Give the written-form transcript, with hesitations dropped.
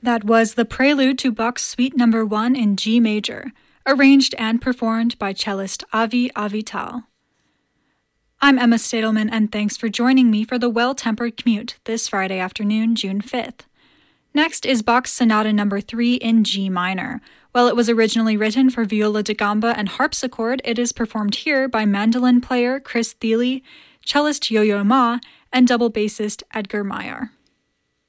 That was the prelude to Bach's Suite No. 1 in G major, arranged and performed by cellist Avi Avital. I'm Emma Stadelman, and thanks for joining me for the Well-Tempered Commute this Friday afternoon, June 5th. Next is Bach's Sonata No. 3 in G minor. While it was originally written for viola da gamba and harpsichord, it is performed here by mandolin player Chris Thiele, cellist Yo-Yo Ma, and double bassist Edgar Meyer.